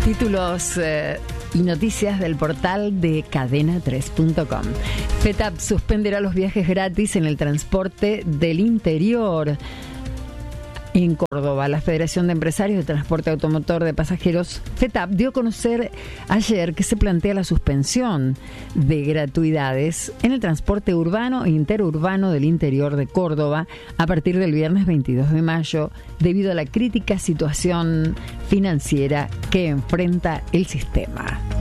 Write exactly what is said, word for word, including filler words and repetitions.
Títulos eh, y noticias del portal de cadena tres punto com. FETAP suspenderá los viajes gratis en el transporte del interior. En Córdoba, la Federación de Empresarios de Transporte Automotor de Pasajeros, FETAP, dio a conocer ayer que se plantea la suspensión de gratuidades en el transporte urbano e interurbano del interior de Córdoba a partir del viernes veintidós de mayo, debido a la crítica situación financiera que enfrenta el sistema.